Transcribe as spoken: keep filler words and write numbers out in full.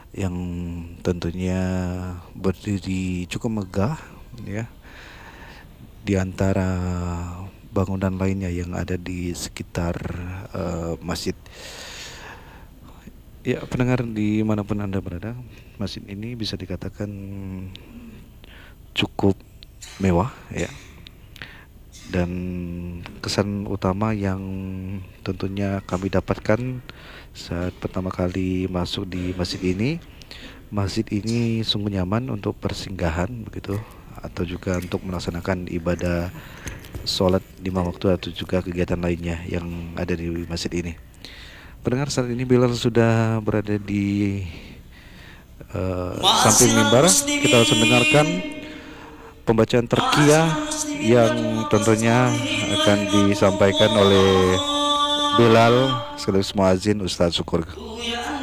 yang tentunya berdiri cukup megah ya di antara bangunan lainnya yang ada di sekitar uh, masjid. Ya, pendengar dimanapun Anda berada, masjid ini bisa dikatakan cukup mewah ya. Dan kesan utama yang tentunya kami dapatkan saat pertama kali masuk di masjid ini, masjid ini sungguh nyaman untuk persinggahan begitu, atau juga untuk melaksanakan ibadah sholat lima waktu atau juga kegiatan lainnya yang ada di masjid ini. Pendengar, saat ini Bilal sudah berada di uh, samping mimbar. Kita langsung dengarkan pembacaan terkiyah yang tentunya akan disampaikan oleh Bilal sekaligus muazin Ustadz Syukur.